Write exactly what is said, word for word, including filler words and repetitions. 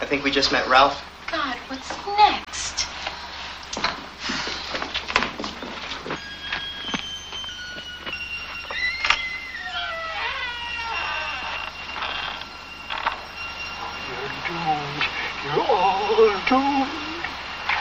think we just met Ralph. God, what's next? You're doomed. You're all doomed.